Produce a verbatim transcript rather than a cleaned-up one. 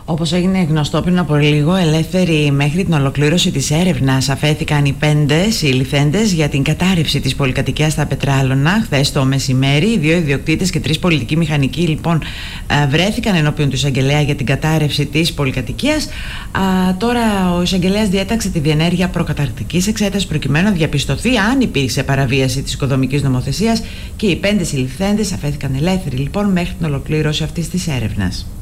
Όπως έγινε γνωστό πριν από λίγο, ελεύθεροι μέχρι την ολοκλήρωση της έρευνας αφέθηκαν οι πέντε συλληφθέντες για την κατάρρευση της πολυκατοικίας στα Πετράλωνα χθες το μεσημέρι. Οι δύο ιδιοκτήτες και τρεις πολιτικοί μηχανικοί λοιπόν βρέθηκαν ενώπιον του εισαγγελέα για την κατάρρευση της πολυκατοικίας. Τώρα ο εισαγγελέας διέταξε τη διενέργεια προκαταρκτικής εξέτασης προκειμένου να διαπιστωθεί αν υπήρξε παραβίαση της οικοδομικής νομοθεσίας, και οι πέντε συλληφθέντες αφέθηκαν ελεύθεροι λοιπόν μέχρι την ολοκλήρωση αυτής της έρευνας.